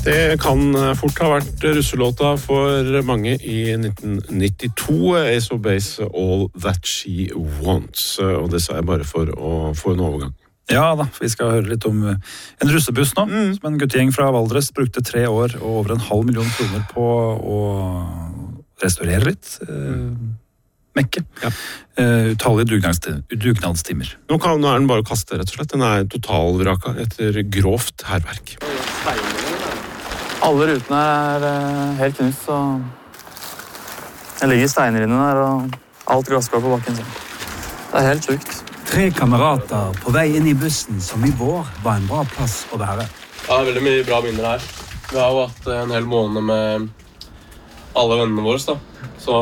Det kan fort ha vært russelåta for mange i 1992, Ace of Base, All That She Wants. Og det sa jeg bare for å få en overgang. Ja da, vi skal høre litt om en russebuss nå, som en guttegjeng fra Valdres brukte 3 år og over 500 000 kroner på å restaurere litt. Mekke. Ja. Utallige dugnadstimer. Nå er den bare å kaste, rett og slett. Den er totalvraka etter grovt herverk. Alle rutene er helt knust, og det ligger steiner inne der, og alt glasskår på bakken. Det er helt sjukt. 3 kamerater på vei inn i bussen som i vår var en bra plass å være. Ja, det er veldig mye bra minner her. Vi har jo hatt en hel måned med alle vennene våre, da. Så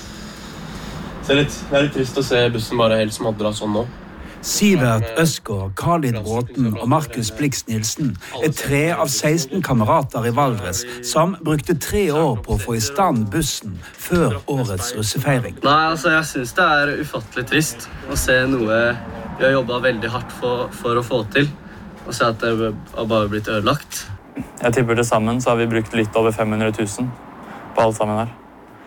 det er litt trist å se bussen bare helt smadret sånn nå. Sivert Øsgaard, Khalid Bråten og Markus Blix Nilsen er 3 av 16 kamerater i Valdres som brukte 3 år på å få i stand bussen før årets russefeiring. Nei, altså jeg synes det er ufattelig trist å se noe vi har jobbet veldig hardt for å få til, og se at det har bare blitt ødelagt. Jeg tipper til sammen så har vi brukt litt over 500 000 på alt sammen her.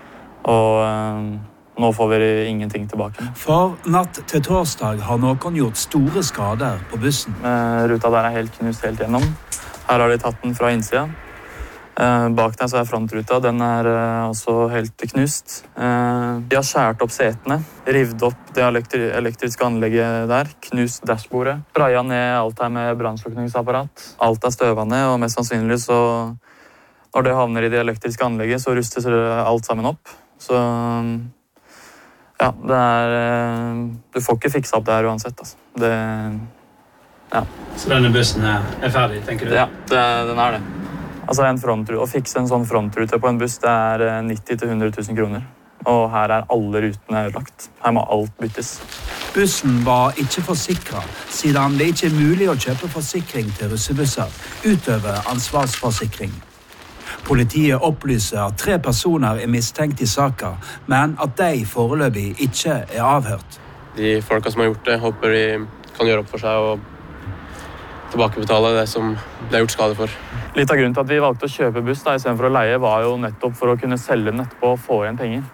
Og nå får vi ingenting tilbake. For natt til torsdag har noen gjort store skader på bussen. Ruta der er helt knust helt gjennom. Her har de tatt den fra innsida. Bak der så er frontruta, den er også helt knust. De har skjært opp setene, rivd opp det elektriske anlegget der, knust dashbordet, spraya ned alt her med brannslukningsapparat. Alt er støva ned, og mest sannsynlig så når det havner i det elektriske anlegget, så rustes alt sammen opp. Så ja, det er du får ikke fiksa opp det her uansett, altså. Ja. Så denne bussen her er ferdig, tenker du? Ja, den er det. Altså å fikse en sånn frontrute på en buss, det er 90 til 100 000 kroner. Og her er alle rutene ødelagt. Her må alt byttes. Bussen var ikke forsikret, siden det ikke er mulig å kjøpe forsikring til russebusser, utover ansvarsforsikring. Politiet opplyser at 3 personer er mistenkt i saken, men at de foreløpig ikke er avhørt. De folka som har gjort det, håper de kan gjøre opp for seg og tilbakebetale det som ble gjort skade for. Litt av grunnen til at vi valgte å kjøpe buss i stedet for å leie, var jo nettopp for å kunne selge den etterpå og få igjen penger.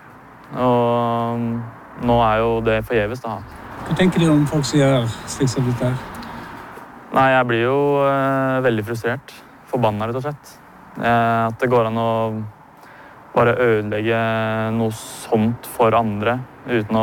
Og nå er jo det forgjeves da. Hva tenker du om folk som gjør slik som dette her? Nei, jeg blir jo veldig frustrert. Forbannet, rett og slett. At det går an å bare ødelegge noe sånt for andre uten å